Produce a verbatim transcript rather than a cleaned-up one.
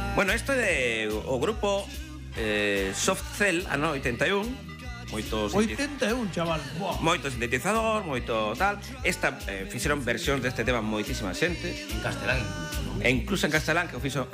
Bueno, isto é de o grupo eh, Soft Cell, ano oitenta e un. Moito oitenta e un, chaval. Buah. Moito sintetizador, moito tal. Esta eh, fixeron versións deste tema moitísima xente. En castelán incluso, non? E incluso en castelán, que o fixo